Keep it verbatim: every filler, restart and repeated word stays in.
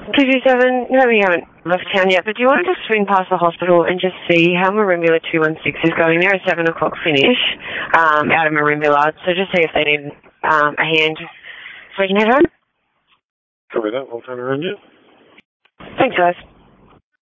two two seven, no, we haven't left town yet, but do you want to just swing past the hospital and just see how Merimbula two one six is going? They're a seven o'clock finish um, out of Merimbula, so just see if they need um, a hand so we can head home. Copy that, I'll turn around you. Thanks, guys.